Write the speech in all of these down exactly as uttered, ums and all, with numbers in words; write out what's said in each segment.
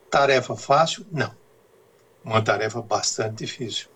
Tarefa fácil? Não. Uma tarefa bastante difícil.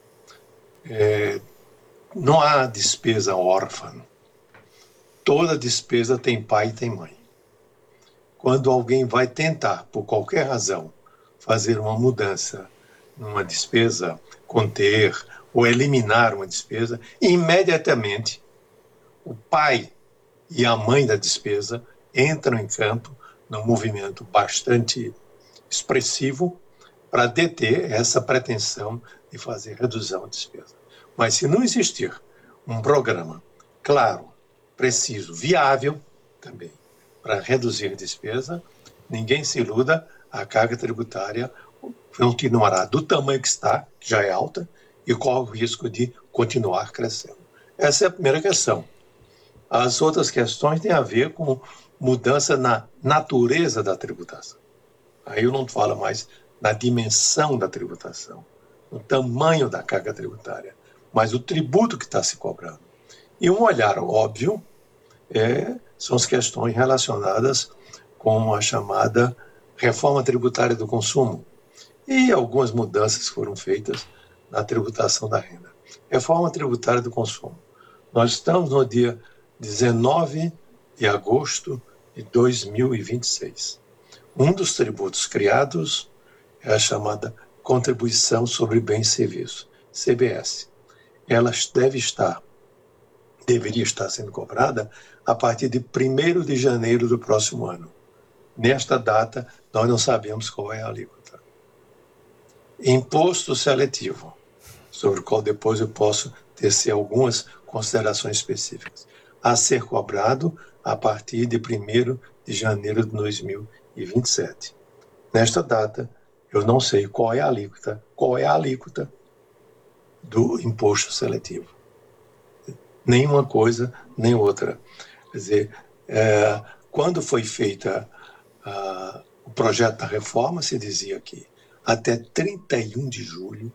É, não há despesa órfã. Toda despesa tem pai e tem mãe. Quando alguém vai tentar, por qualquer razão, fazer uma mudança numa despesa, conter ou eliminar uma despesa, imediatamente o pai e a mãe da despesa entram em campo num movimento bastante expressivo para deter essa pretensão de fazer redução de despesa. Mas se não existir um programa claro, preciso, viável também, para reduzir despesa, ninguém se iluda, a carga tributária continuará do tamanho que está, que já é alta, e corre o risco de continuar crescendo. Essa é a primeira questão. As outras questões têm a ver com mudança na natureza da tributação. Aí eu não falo mais na dimensão da tributação, no tamanho da carga tributária, mas o tributo que está se cobrando. E um olhar óbvio é, são as questões relacionadas com a chamada reforma tributária do consumo e algumas mudanças foram feitas na tributação da renda. Reforma tributária do consumo. Nós estamos no dia dezenove de agosto de dois mil e vinte e seis. Um dos tributos criados é a chamada Contribuição sobre Bens e Serviços, C B S. Ela deve estar, deveria estar sendo cobrada a partir de primeiro de janeiro do próximo ano. Nesta data, nós não sabemos qual é a alíquota. Imposto seletivo, sobre o qual depois eu posso tecer algumas considerações específicas, a ser cobrado a partir de primeiro de janeiro de dois mil e vinte e sete. Nesta data, eu não sei qual é a alíquota, qual é a alíquota do imposto seletivo. Nem uma coisa, nem outra. Quer dizer, é, quando foi feita a, o projeto da reforma, se dizia que até trinta e um de julho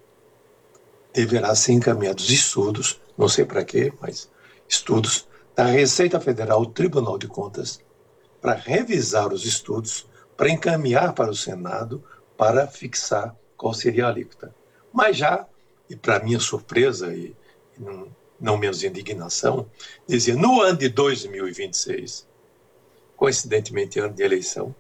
deverá ser encaminhados estudos, não sei para quê, mas estudos da Receita Federal, o Tribunal de Contas, para revisar os estudos, para encaminhar para o Senado, para fixar qual seria a alíquota. Mas já, e para minha surpresa e, e não, não menos indignação, dizia, no ano de dois mil e vinte e seis, coincidentemente ano de eleição,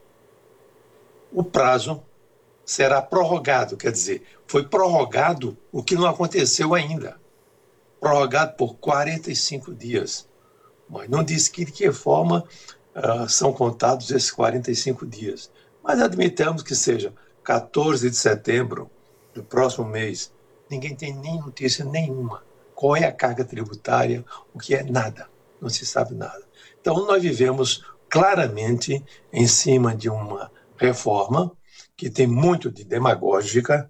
o prazo será prorrogado, quer dizer, foi prorrogado o que não aconteceu ainda, prorrogado por quarenta e cinco dias, mas não diz que de que forma uh, são contados esses quarenta e cinco dias, mas admitamos que seja quatorze de setembro do próximo mês, ninguém tem nem notícia nenhuma, qual é a carga tributária, o que é nada, não se sabe nada. Então nós vivemos claramente em cima de uma reforma que tem muito de demagógica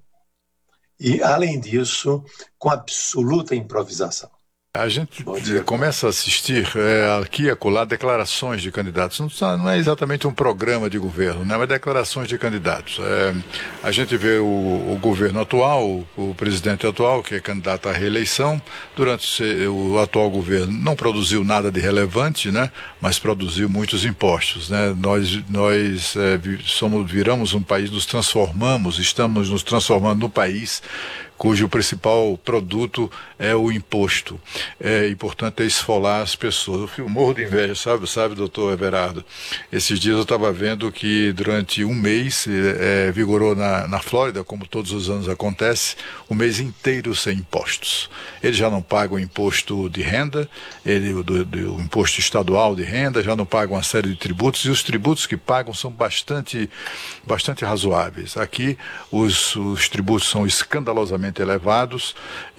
e, além disso, com absoluta improvisação. A gente começa a assistir é, aqui e acolá declarações de candidatos. Não, não é exatamente um programa de governo, né, mas declarações de candidatos. É, a gente vê o, o governo atual, o, o presidente atual, que é candidato à reeleição. Durante o, o atual governo não produziu nada de relevante, né, mas produziu muitos impostos. Né. Nós, nós é, somos, viramos um país, nos transformamos, estamos nos transformando no país cujo principal produto é o imposto, é, e portanto é esfolar as pessoas. Eu morro de inveja, sabe, sabe, doutor Everardo? Esses dias eu estava vendo que durante um mês é, vigorou na, na Flórida, como todos os anos acontece, um mês inteiro sem impostos. Eles já não pagam imposto de renda, ele, do, do imposto estadual de renda, já não pagam uma série de tributos, e os tributos que pagam são bastante, bastante razoáveis. Aqui os, os tributos são escandalosamente elevados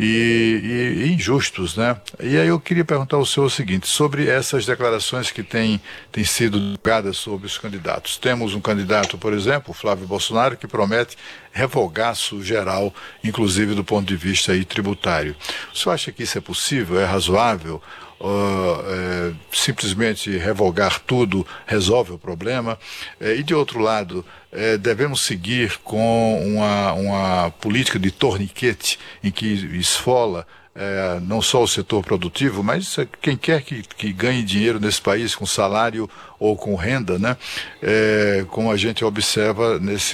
e, e, e injustos, né? E aí eu queria perguntar ao senhor o seguinte, sobre essas declarações que têm, têm sido divulgadas sobre os candidatos. Temos um candidato, por exemplo, Flávio Bolsonaro, que promete revogaço geral, inclusive do ponto de vista aí, tributário. O senhor acha que isso é possível, é razoável? Uh, é, simplesmente revogar tudo resolve o problema? É, e de outro lado, é, devemos seguir com uma, uma política de torniquete em que esfola é, não só o setor produtivo, mas quem quer que, que ganhe dinheiro nesse país com salário ou com renda, né? É, como a gente observa nesse